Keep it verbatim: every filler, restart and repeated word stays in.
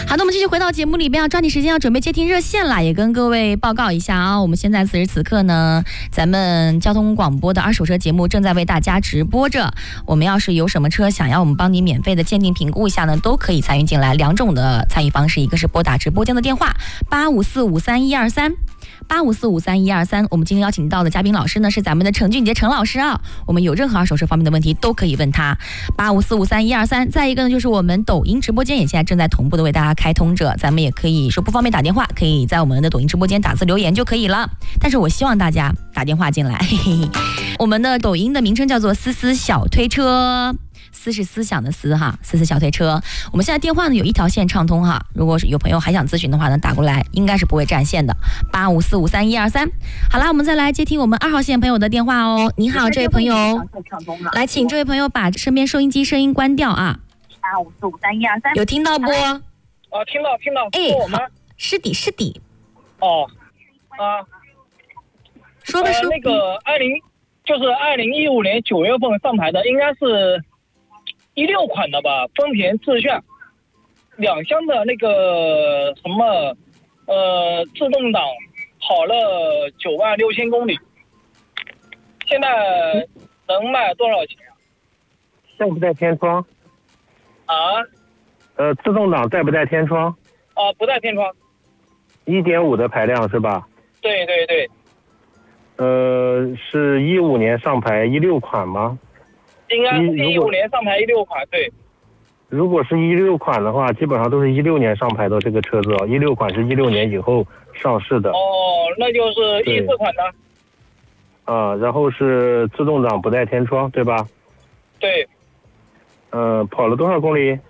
好的，我们继续回到节目里边，要抓紧时间要准备接听热线了，也跟各位报告一下啊，我们现在此时此刻呢，咱们交通广播的二手车节目正在为大家直播着。我们要是有什么车想要我们帮你免费的鉴定评估一下呢，都可以参与进来。两种的参与方式，一个是拨打直播间的电话八五四五三一二三。八五四五三一二三，我们今天邀请到的嘉宾老师呢是咱们的陈俊杰陈老师啊，我们有任何二手车方面的问题都可以问他。八五四五三一二三，再一个呢就是我们抖音直播间也现在正在同步的为大家开通着，咱们也可以说不方便打电话，可以在我们的抖音直播间打字留言就可以了。但是我希望大家打电话进来，嘿嘿。我们的抖音的名称叫做思思小推车。思是思想的思哈，思思小推车。我们现在电话呢有一条线畅通哈，如果是有朋友还想咨询的话呢，打过来应该是不会占线的。八五四五三一二三。好啦，我们再来接听我们二号线朋友的电话哦。你好，这位朋友，来，请这位朋友把身边收音机声音关掉啊。 八五四五三一二三， 有听到不？ 啊，听到听到。 哎， 我们是的，是的。 哦，啊， 说的是、 呃、那个二零，就是二零一五年九月份上牌的，应该是。一六款的吧，丰田致炫，两厢的那个什么，呃，自动挡，跑了九万六千公里，现在能卖多少钱啊？ 带不带天窗？ 啊？ 呃，自动挡带不带天窗？ 啊，不带天窗。 一点五的排量是吧？ 对对对。 呃，是一五年上牌一六款吗？ 应该是一五年上牌一六款，对。 如果是一六款的话，基本上都是一六年上牌的这个车子哦。一六款是一六年以后上市的。 哦，那就是一四款的。 啊，然后是自动挡不带天窗，对吧？ 对。 嗯、呃，跑了多少公里？